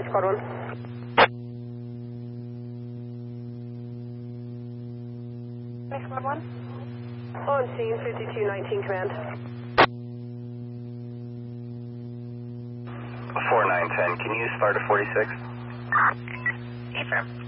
reach Squad 1. Squad 1. On scene, 5219 command. 4910, can you start at 46? Affirm.